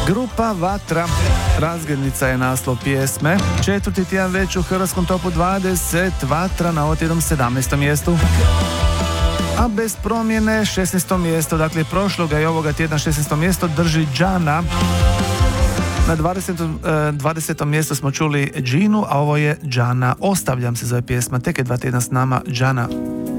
Grupa Vatra, Razglednica je naslov pjesme. 4. tjedan već u hrvatskom topu 20, Vatra na otjednom 17. mjestu. A bez promjene 16. mjesto, dakle prošloga i ovoga tjedna 16. mjesto drži Džana. Na 20. mjestu smo čuli Džinu, a ovo je Džana. Ostavljam se, zove pjesma, tek je 2 tjedna s nama Džana.